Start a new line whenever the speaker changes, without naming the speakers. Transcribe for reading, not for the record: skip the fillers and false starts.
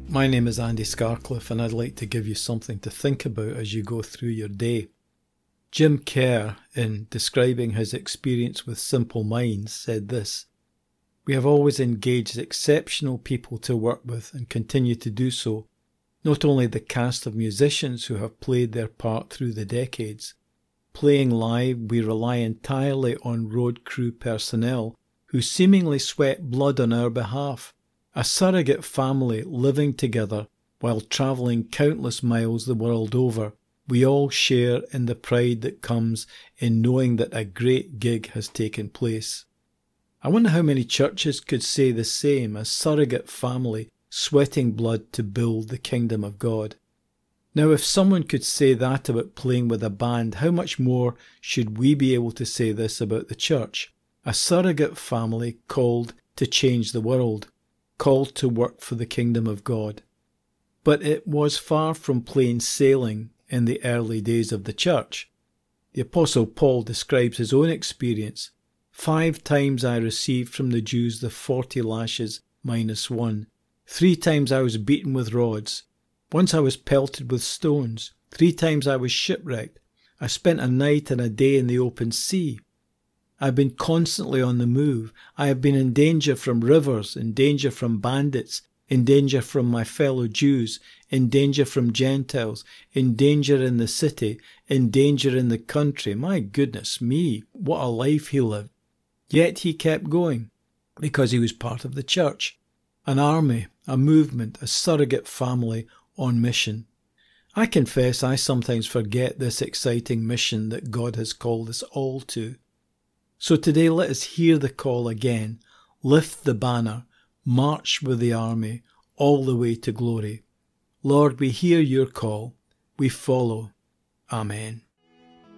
My name is Andy Scarcliffe, and I'd like to give you something to think about as you go through your day. Jim Kerr, in describing his experience with Simple Minds, said this: "We have always engaged exceptional people to work with and continue to do so, not only the cast of musicians who have played their part through the decades. Playing live, we rely entirely on road crew personnel who seemingly sweat blood on our behalf, a surrogate family living together while travelling countless miles the world over. We all share in the pride that comes in knowing that a great gig has taken place." I wonder how many churches could say the same, a surrogate family sweating blood to build the kingdom of God. Now, if someone could say that about playing with a band, how much more should we be able to say this about the church? A surrogate family called to change the world, called to work for the kingdom of God. But it was far from plain sailing in the early days of the church. The Apostle Paul describes his own experience. 5 times I received from the Jews the 40 lashes minus 1. 3 times I was beaten with rods. Once I was pelted with stones. 3 times I was shipwrecked. I spent a night and a day in the open sea. I've been constantly on the move. I have been in danger from rivers, in danger from bandits, in danger from my fellow Jews, in danger from Gentiles, in danger in the city, in danger in the country. My goodness me, what a life he lived. Yet he kept going, because he was part of the church, an army, a movement, a surrogate family on mission. I confess I sometimes forget this exciting mission that God has called us all to. So today let us hear the call again, lift the banner, march with the army, all the way to glory. Lord, we hear your call, we follow. Amen.